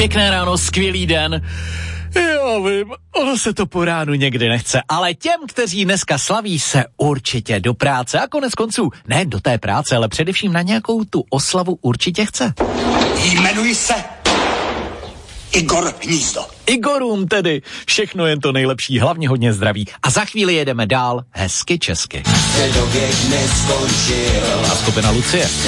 Pěkné ráno, skvělý den. Jo, vím, ono se to po ránu někdy nechce, ale těm, kteří dneska slaví, se určitě do práce a konec konců ne do té práce, ale především na nějakou tu oslavu určitě chce. Jmenuji se Igor Hnízdo. Igorům tedy všechno jen to nejlepší, hlavně hodně zdraví. A za chvíli jedeme dál hezky česky. A skupina Lucie.